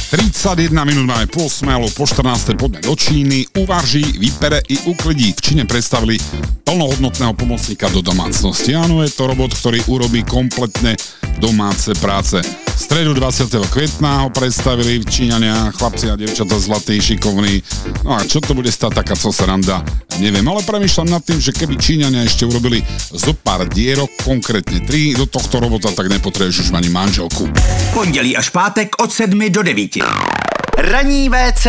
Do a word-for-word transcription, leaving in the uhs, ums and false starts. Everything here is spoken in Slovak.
tridsaťjeden minút máme po osem, alebo po štrnástej poďme do Číny. Uvarží, vypere i uklidí. V Číne predstavili plnohodnotného pomocníka do domácnosti. Áno, je to robot, ktorý urobí kompletne domáce práce. V stredu dvadsiateho kvetna ho predstavili v Číňania, chlapci a dievčatá zlatí, šikovní. No a čo to bude stať, taká co sranda, neviem, ale premýšľam nad tým, že keby Číňania ešte urobili zo pár dierok, konkrétne tri, do tohto robota, tak nepotrebuješ už ani manželku. Pondělí až pátek od sedmi do devíti. Ranní vé cé.